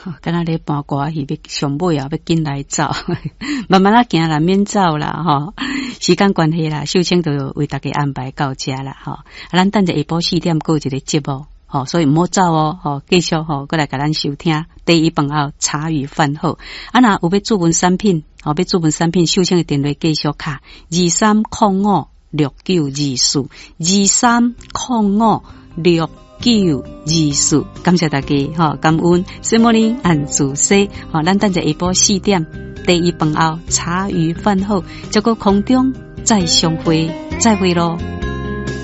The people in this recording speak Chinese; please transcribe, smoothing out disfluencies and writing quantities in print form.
敢若咧搬歌去要上尾啊，要紧来走，慢慢啊行啦，免走啦吼。时间关系啦，秀清就为大家安排到这啦吼。咱等下下晡4点过一个节目，吼，所以唔好走哦，吼，继续吼，过来甲咱收听第一饭后茶余饭后。啊，若有要注文产品，吼，要注文产品，秀清的电话继续卡23056924，23056924，感谢大家，吼，感恩。什么呢？按自西，吼，咱等下下晡4点第一饭后茶余饭后，这个空中再相会，再会咯。